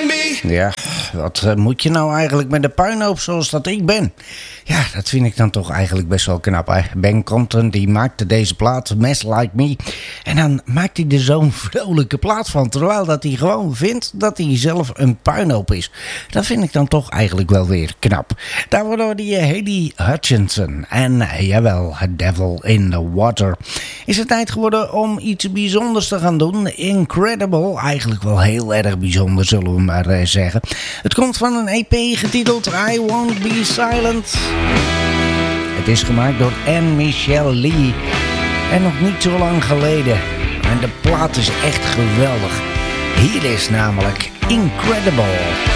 Ja, wat moet je nou eigenlijk met de puinhoop zoals dat ik ben? Ja, dat vind ik dan toch eigenlijk best wel knap. Hè? Ben Compton die maakte deze plaat, Mess Like Me. En dan maakt hij er zo'n vrolijke plaat van. Terwijl dat hij gewoon vindt dat hij zelf een puinhoop is. Dat vind ik dan toch eigenlijk wel weer knap. Daar worden die Haley Hutchinson. En jawel, Devil in the Water. Is het tijd geworden om iets bijzonders te gaan doen. Incredible. Eigenlijk wel heel erg bijzonder, zullen we maar zeggen. Het komt van een EP getiteld I Won't Be Silent. Het is gemaakt door Anne Michelle Lee. En nog niet zo lang geleden. En de plaat is echt geweldig. Hier is namelijk Incredible.